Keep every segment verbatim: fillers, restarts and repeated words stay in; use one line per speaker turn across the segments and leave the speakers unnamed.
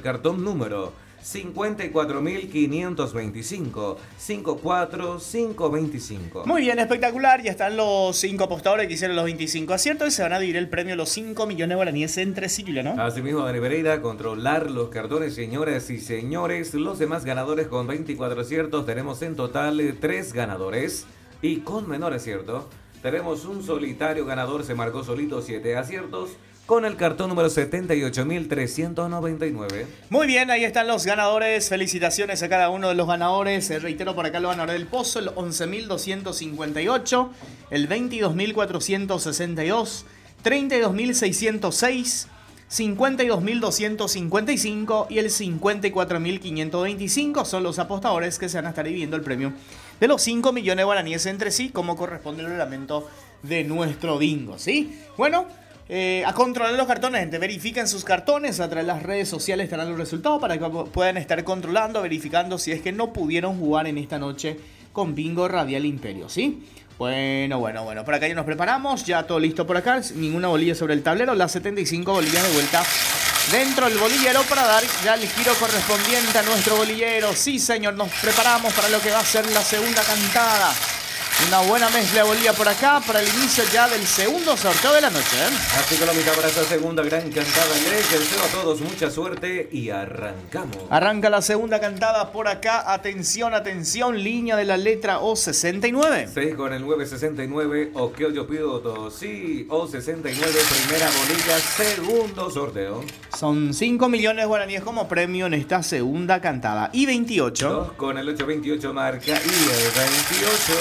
cartón número cincuenta y cuatro mil quinientos veinticinco, cincuenta y cuatro mil quinientos veinticinco.
Muy bien, espectacular. Ya están los cinco apostadores que hicieron los veinticinco aciertos y se van a dividir el premio de los cinco millones de guaraníes entre sí, ¿no?
Asimismo, Dani Pereira, controlar los cartones, señoras y señores. Los demás ganadores con veinticuatro aciertos. Tenemos en total tres ganadores. Y con menor acierto, tenemos un solitario ganador. Se marcó solito siete aciertos. Con el cartón número setenta y ocho mil trescientos noventa y nueve.
Muy bien, ahí están los ganadores. Felicitaciones a cada uno de los ganadores. Eh, reitero por acá los ganadores del pozo: el once mil doscientos cincuenta y ocho, el veintidós mil cuatrocientos sesenta y dos, treinta y dos mil seiscientos seis, cincuenta y dos mil doscientos cincuenta y cinco y el cincuenta y cuatro mil quinientos veinticinco. Son los apostadores que se van a estar dividiendo el premio de los cinco millones de guaraníes entre sí, como corresponde al reglamento de nuestro bingo, ¿sí? Bueno. Eh, a controlar los cartones, gente. Verifiquen sus cartones. A través de las redes sociales estarán los resultados para que puedan estar controlando, verificando si es que no pudieron jugar en esta noche con Bingo Radial Imperio, ¿sí? Bueno, bueno, bueno. Por acá ya nos preparamos. Ya todo listo por acá. Ninguna bolilla sobre el tablero. Las setenta y cinco bolillas de vuelta dentro del bolillero para dar ya el giro correspondiente a nuestro bolillero. Sí, señor. Nos preparamos para lo que va a ser la segunda cantada. Una buena mezcla de bolilla por acá para el inicio ya del segundo sorteo de la noche, ¿eh?
Así que lo mitad para esta segunda gran cantada. Les deseo a todos mucha suerte y arrancamos.
Arranca la segunda cantada por acá. Atención, atención. Línea de la letra O sesenta y nueve.
seis con el nueve sesenta y nueve. O que yo pido todo. Sí, O sesenta y nueve. Primera bolilla, segundo sorteo.
Son cinco millones de guaraníes como premio en esta segunda cantada. Y veintiocho.
dos con el ocho veintiocho marca y el veintiocho.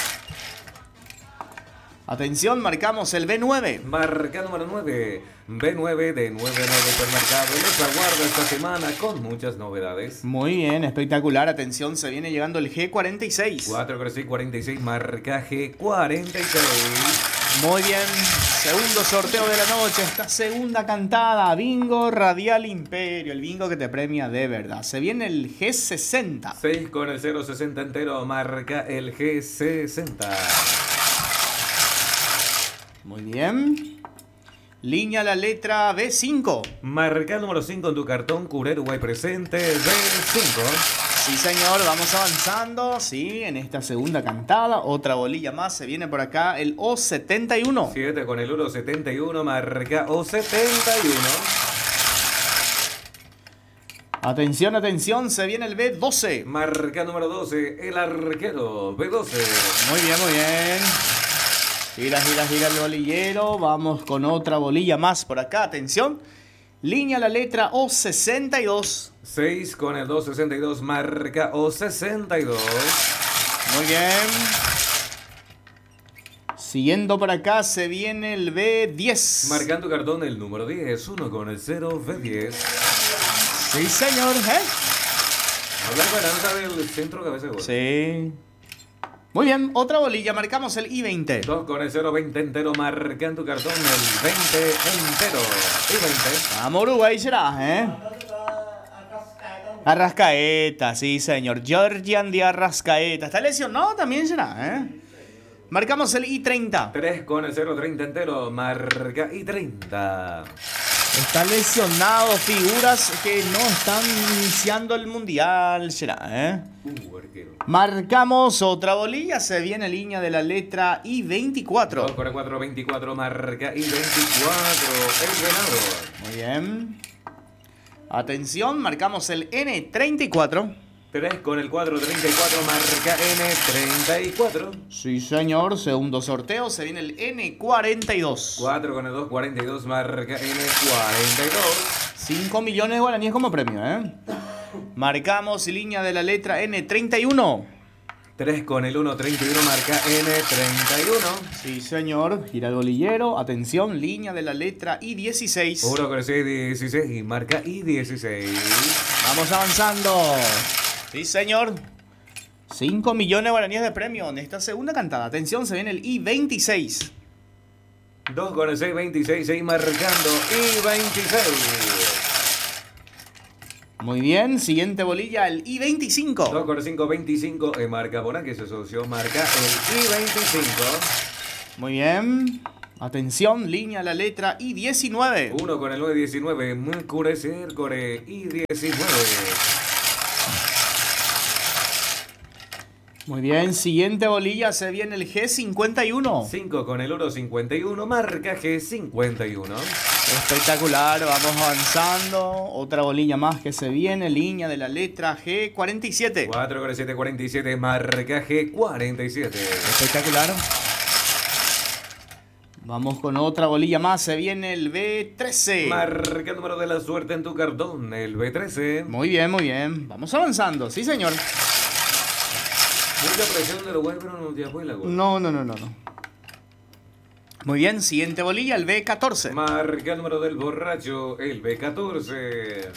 Atención, marcamos el B nueve.
Marca número nueve. B nueve de nueve nueve Supermercado. Les aguarda esta semana con muchas novedades.
Muy bien, espectacular. Atención, se viene llegando el G cuarenta y seis.
cuatro con seis cuarenta y seis marca G cuarenta y seis.
Muy bien, segundo sorteo de la noche. Esta segunda cantada. Bingo Radial Imperio. El bingo que te premia de verdad. Se viene el G sesenta.
seis con el cero sesenta entero marca el G sesenta.
Muy bien. Línea la letra B cinco.
Marca el número cinco en tu cartón. Uruguay presente. B cinco.
Sí, señor. Vamos avanzando. Sí, en esta segunda cantada. Otra bolilla más. Se viene por acá el O setenta y uno.
siete con el uno setenta y uno. Marca O setenta y uno.
Atención, atención. Se viene el B doce.
Marca número doce. El arquero. B doce.
Muy bien, muy bien. Gira, gira, gira el bolillero. Vamos con otra bolilla más por acá. Atención. Línea la letra O sesenta y dos.
seis con el dos sesenta y dos. Marca O sesenta y dos.
Muy bien. Siguiendo por acá se viene el B diez.
Marcando cartón el número diez. uno con el cero B diez.
Sí, señor. ¿Eh?
Hablar para no saber el centro cabeza de gol.
Sí. Muy bien, otra bolilla, marcamos el I veinte.
dos con el cero veinte entero, marca en tu cartón el veinte entero. I veinte.
Vamos Uruguay será, ¿eh? Arrascaeta, sí señor. Georgian de Arrascaeta. ¿Está lesionado también será, eh? Marcamos el I treinta.
tres con el cero treinta entero, marca I treinta.
Está lesionado, figuras que no están iniciando el mundial, será, ¿eh?
Uh, arquero.
Marcamos otra bolilla, se viene línea de la letra I veinticuatro.
dos con el cuatro veinticuatro, marca I veinticuatro, el ganador.
Muy bien. Atención, marcamos el N treinta y cuatro.
tres con el cuatro treinta y cuatro, marca N treinta y cuatro.
Sí, señor, segundo sorteo, se viene el N cuarenta y dos.
cuatro con el dos cuarenta y dos, marca N cuarenta y dos.
cinco millones de guaraníes como premio, ¿eh? Marcamos línea de la letra N treinta y uno.
tres con el uno treinta y uno, marca N treinta y uno.
Sí, señor, gira el bolillero. Atención, línea de la letra I dieciséis.
uno con el seis dieciséis y marca I dieciséis.
Vamos avanzando. Sí, señor. cinco millones de guaraníes de premio en esta segunda cantada. Atención, se viene el I veintiséis.
dos con el seis veintiséis, seis marcando I veintiséis.
Muy bien, siguiente bolilla, el I veinticinco.
dos con el cinco veinticinco, eh, marca Bona, que se asoció, marca el I veinticinco.
Muy bien. Atención, línea, la letra I diecinueve.
uno con el nueve diecinueve, Mkurecer Core I diecinueve.
Muy bien, siguiente bolilla, se viene el G cincuenta y uno.
cinco con el oro cincuenta y uno, marca G cincuenta y uno.
Espectacular, vamos avanzando. Otra bolilla más que se viene, línea de la letra G cuarenta y siete.
cuatro con el siete cuarenta y siete, marca G cuarenta y siete.
Espectacular. Vamos con otra bolilla más, se viene el B trece.
Marca el número de la suerte en tu cartón, el B trece.
Muy bien, muy bien. Vamos avanzando, sí señor.
Mucha presión de los güeyes, pero no te fue la gol.
No, no, no, no, no. Muy bien, siguiente bolilla, el B catorce.
Marca el número del borracho, el B catorce.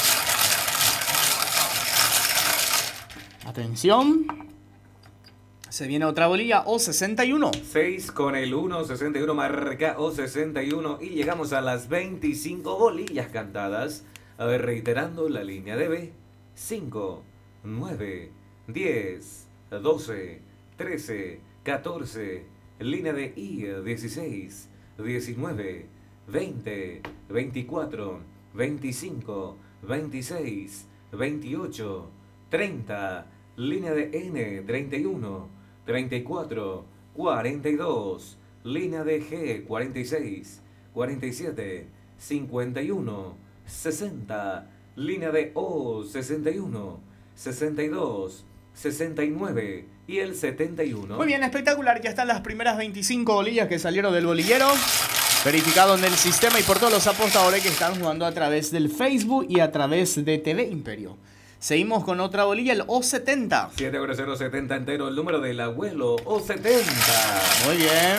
Atención. Se viene otra bolilla, O sesenta y uno.
seis con el uno, sesenta y uno, marca O sesenta y uno. Y llegamos a las veinticinco bolillas cantadas. A ver, reiterando la línea de B. cinco, nueve, diez, doce, trece, catorce. Línea de I, dieciséis, diecinueve, veinte, veinticuatro, veinticinco, veintiséis, veintiocho, treinta. Línea de N, treinta y uno, treinta y cuatro, cuarenta y dos. Línea de G, cuarenta y seis, cuarenta y siete, cincuenta y uno, sesenta. Línea de O, sesenta y uno, sesenta y dos, sesenta y nueve y el setenta y uno.
Muy bien, espectacular. Ya están las primeras veinticinco bolillas que salieron del bolillero. Verificado en el sistema y por todos los apostadores que están jugando a través del Facebook y a través de T V Imperio. Seguimos con otra bolilla, el O setenta.
siete con cero setenta entero, el número del abuelo, O setenta.
Muy bien.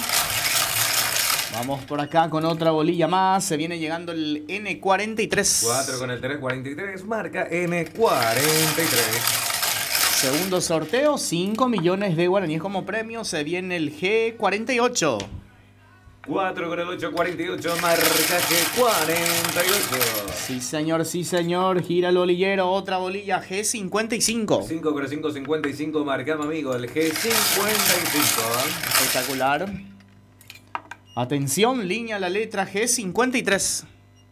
Vamos por acá con otra bolilla más. Se viene llegando el N cuarenta y tres.
cuatro con el tres, cuarenta y tres, marca N cuarenta y tres.
Segundo sorteo, cinco millones de guaraníes como premio. Se viene el G cuarenta y ocho.
cuatro con el ocho, cuarenta y ocho, marca G cuarenta y ocho.
Sí, señor, sí, señor. Gira el bolillero. Otra bolilla, G cincuenta y cinco.
cinco con el cinco, cincuenta y cinco, marcame amigo, el G cincuenta y cinco.
Espectacular. Atención, línea la letra G cincuenta y tres.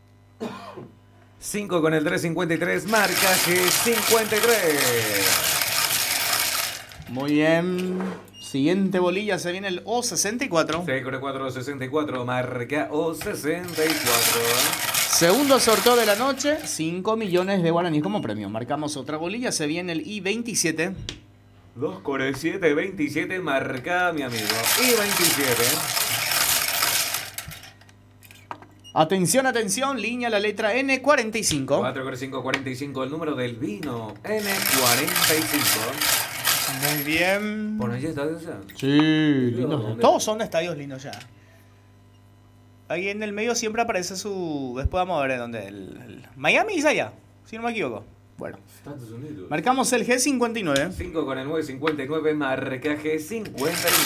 cinco con el tres, cincuenta y tres, marca G cincuenta y tres.
Muy bien. Siguiente bolilla, se viene el O sesenta y cuatro.
seis con el cuatro, sesenta y cuatro, marca O sesenta y cuatro.
Segundo sorteo de la noche, cinco millones de guaraníes como premio. Marcamos otra bolilla, se viene el I veintisiete.
dos con el siete, veintisiete, marca mi amigo. I veintisiete.
Atención, atención, línea la letra N cuarenta y cinco.
cuatro con el cinco, cuarenta y cinco, el número del vino, N cuarenta y cinco.
Muy bien.
¿Por allí está ya?
Sí, lindos.
¿Dónde?
Todos son estadios lindos ya. Ahí en el medio siempre aparece su... Después vamos a ver dónde. El, el... Miami es allá, si no me equivoco. Bueno.
Estados Unidos.
Marcamos el G cincuenta y nueve.
cinco con el nueve, cincuenta y nueve, marca G cincuenta y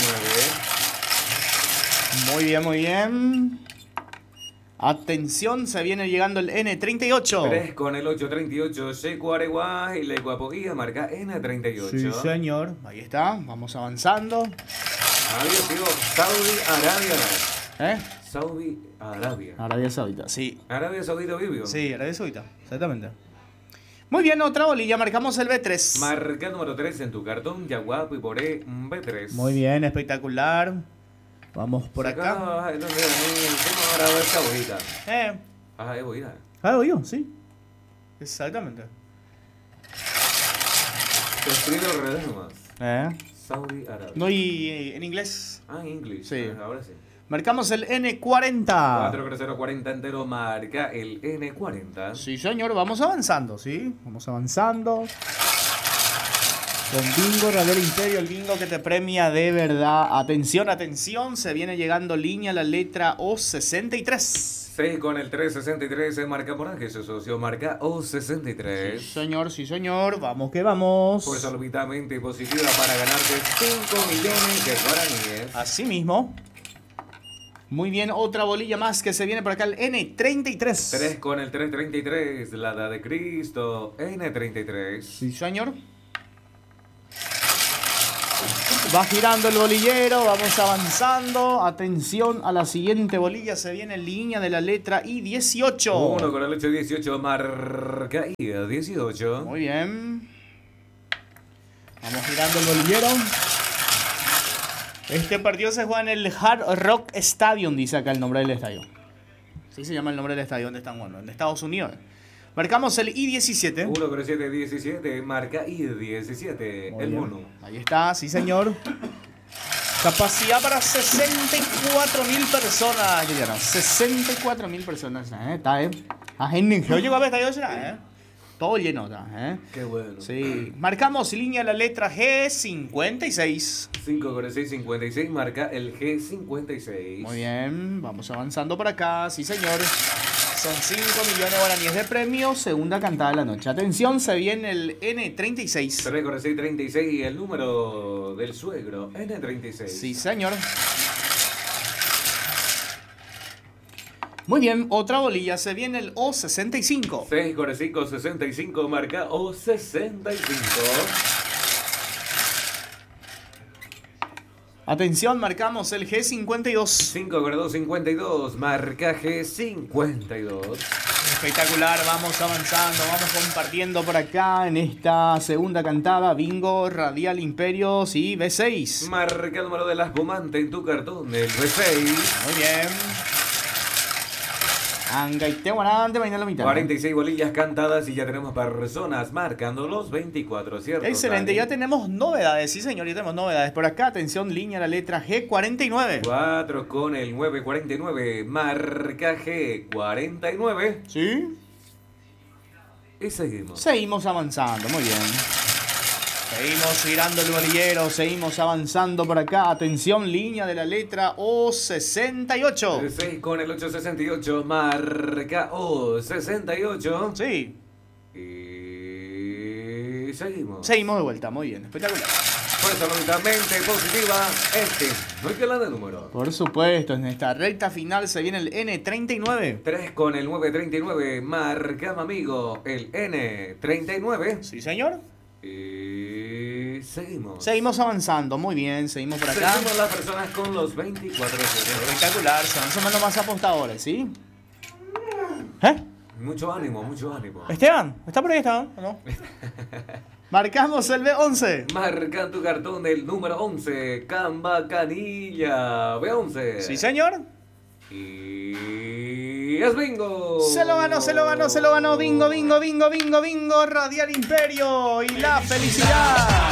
nueve.
Muy bien, muy bien. Atención, se viene llegando el N treinta y ocho.
tres con el ocho, treinta y ocho, Secuaregua y la Guapoguía, marca N treinta y ocho.
Sí, señor. Ahí está. Vamos avanzando.
Había sido Saudi Arabia.
¿Eh?
Saudi Arabia.
Arabia Saudita. Sí.
Arabia Saudita vivió.
Sí, Arabia Saudita. Exactamente. Muy bien, otra bolilla. Marcamos el B tres.
Marca el número tres en tu cartón, Yaguapo y por E, B tres.
Muy bien, espectacular. Vamos por acá.
Acá, no, no, no, ¿cómo ahora ver esta bojita?
Eh.
Ah, es bojita.
Ah, yo, sí. Exactamente.
Te escribo al revés nomás.
Eh.
Saudi Arabia.
No, y eh, en inglés.
Ah, en inglés.
Sí.
Ah, ahora sí.
Marcamos el N cuarenta.
cuatro cero cuarenta entero, marca el N cuarenta.
Sí, señor, vamos avanzando, ¿sí? Vamos avanzando. Con Bingo Radar Imperio, el bingo que te premia de verdad. Atención, atención, se viene llegando línea la letra O sesenta y tres.
seis con el tres sesenta y tres, se marca por aquí, su socio, marca O sesenta y tres.
Sí, señor, sí, señor, vamos que vamos.
Fuerza orbitamente positiva para ganarte cinco millones de guaraníes.
Así mismo. Muy bien, otra bolilla más que se viene por acá, el N treinta y tres.
tres con el tres treinta y tres, la edad de Cristo, N treinta y tres.
Sí, señor. Va girando el bolillero, vamos avanzando. Atención a la siguiente bolilla, se viene en línea de la letra I dieciocho.
Uno con el ocho dieciocho, marca I dieciocho.
Muy bien. Vamos girando el bolillero. Este partido se juega en el Hard Rock Stadium, dice acá el nombre del estadio. Sí se llama el nombre del estadio donde están jugando, en Estados Unidos. Marcamos el I diecisiete.
uno con el siete diecisiete, marca I diecisiete.
Muy
el
bien.
mono.
Ahí está, sí señor. Capacidad para sesenta y cuatro mil personas, Liliana. sesenta y cuatro mil personas, ¿eh? Está, ¿eh? A gente que llegó a estadio, ¿eh? Todo lleno está, ¿eh?
Qué bueno.
Sí. Marcamos línea la letra G cincuenta y seis.
cinco con el seis cincuenta y seis, marca el G cincuenta y seis.
Muy bien, vamos avanzando por acá, sí señor. Son cinco millones de guaraníes de premio, segunda cantada de la noche. Atención, se viene el N treinta y seis.
tres con el seis treinta y seis y el número del suegro, N treinta y seis.
Sí señor. Muy bien, otra bolilla, se viene el O sesenta y cinco.
seis con el cinco sesenta y cinco, marca O sesenta y cinco.
Atención, marcamos el G cincuenta y dos.
cinco con el dos cincuenta y dos, marca G cincuenta y dos.
Espectacular, vamos avanzando, vamos compartiendo por acá en esta segunda cantada. Bingo, Radial Imperios y B seis.
Marca el número de la espumante en tu cartón, el B seis.
Muy bien. Angaite guarante, vaina la mitad.
cuarenta y seis bolillas cantadas y ya tenemos personas marcando los veinticuatro, ¿cierto?
Excelente,
Dani?
ya tenemos novedades, sí señor, ya tenemos novedades. Por acá, atención, línea la letra G cuarenta y nueve.
cuatro con el nueve cuarenta y nueve, marca G cuarenta y nueve.
¿Sí?
Y seguimos.
Seguimos avanzando, muy bien. Seguimos girando el bolillero, seguimos avanzando por acá. Atención, línea de la letra O sesenta y ocho.
seis con el ocho sesenta y ocho, marca O sesenta y ocho.
Sí.
Y seguimos.
Seguimos de vuelta, muy bien, espectacular.
Pues absolutamente positiva, este no hay que hablar de número.
Por supuesto, en esta recta final se viene el N treinta y nueve.
tres con el nueve treinta y nueve, marca amigo el N treinta y nueve.
Sí, señor.
Y seguimos.
Seguimos avanzando, muy bien, seguimos por acá.
Seguimos las personas con los veinticuatro.
Espectacular, se van sumando más apostadores, ¿sí? ¿Eh?
Mucho ánimo, mucho ánimo.
Esteban, ¿está por ahí Esteban o no? Marcamos el B once.
Marca tu cartón del número once, Camba Canilla, B once.
Sí, señor.
Y es bingo.
Se lo ganó, se lo ganó, se lo ganó. Bingo, bingo, bingo, bingo, bingo. Radial Imperio y la felicidad.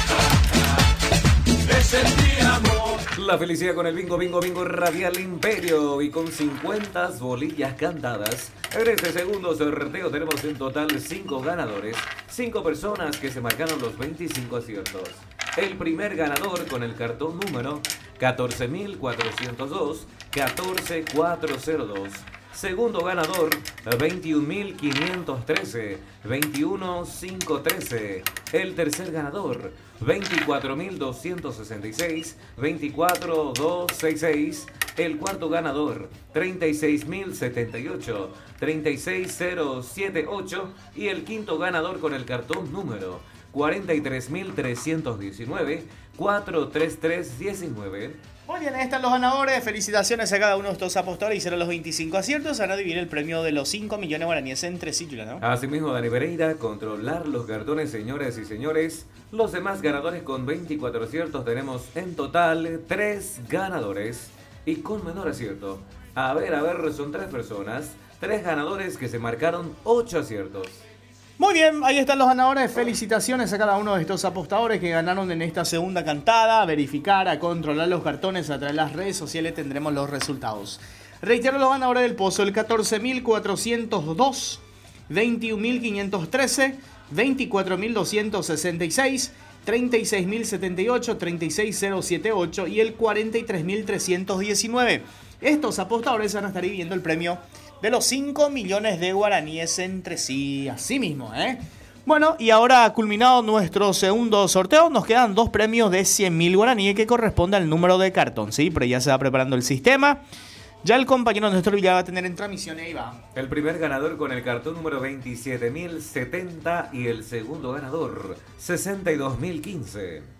La felicidad con el bingo, bingo, bingo Radial Imperio y con cincuenta bolillas cantadas. En este segundo sorteo tenemos en total cinco ganadores, cinco personas que se marcaron los veinticinco aciertos. El primer ganador con el cartón número catorce mil cuatrocientos dos, catorce mil cuatrocientos dos. Segundo ganador, veintiún mil quinientos trece, veintiuno mil quinientos trece. El tercer ganador, veinticuatro mil doscientos sesenta y seis, veinticuatro mil doscientos sesenta y seis. El cuarto ganador, treinta y seis mil setenta y ocho, treinta y seis mil setenta y ocho. Y el quinto ganador con el cartón número cuarenta y tres mil trescientos diecinueve, cuatrocientos treinta y tres diecinueve.
Muy bien, ahí están los ganadores. Felicitaciones a cada uno de estos apostadores. Hicieron los veinticinco aciertos. Ahora dividir el premio de los cinco millones de guaraníes entre sí, ¿no?
Asimismo, Dani Pereira, controlar los cartones, señoras y señores. Los demás ganadores con veinticuatro aciertos. Tenemos en total tres ganadores. Y con menor acierto. A ver, a ver, son tres personas. Tres ganadores que se marcaron ocho aciertos.
Muy bien, ahí están los ganadores. Felicitaciones a cada uno de estos apostadores que ganaron en esta segunda cantada. A verificar, a controlar los cartones a través de las redes sociales tendremos los resultados. Reitero los ganadores del pozo: el catorce mil cuatrocientos dos, veintiún mil quinientos trece, veinticuatro mil doscientos sesenta y seis, treinta y seis mil setenta y ocho, treinta y seis mil setenta y ocho y el cuarenta y tres mil trescientos diecinueve. Estos apostadores van a estar viviendo el premio de los cinco millones de guaraníes entre sí. Así mismo, ¿eh? Bueno, y ahora culminado nuestro segundo sorteo, nos quedan dos premios de cien mil guaraníes que corresponde al número de cartón, ¿sí? Pero ya se va preparando el sistema. Ya el compañero Néstor Villar va a tener en transmisión, ahí va.
El primer ganador con el cartón número veintisiete mil setenta y el segundo ganador sesenta y dos mil quince.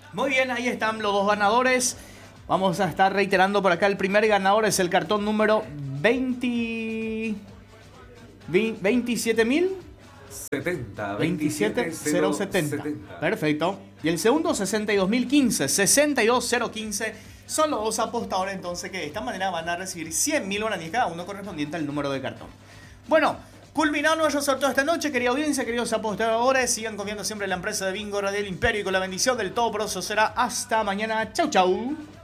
Muy bien, ahí están los dos ganadores. Vamos a estar reiterando por acá. El primer ganador es el cartón número veinte... veintisiete mil
setenta.
veintisiete mil setenta. Perfecto. Y el segundo, sesenta y dos mil quince. sesenta y dos mil quince. Son los dos apostadores entonces que de esta manera van a recibir cien mil guaraníes cada uno correspondiente al número de cartón. Bueno, culminado nuestro sorteo esta noche, querida audiencia, queridos apostadores. Sigan confiando siempre en la empresa de Bingo Radial Imperio y con la bendición del Todopoderoso será hasta mañana. Chau, chau.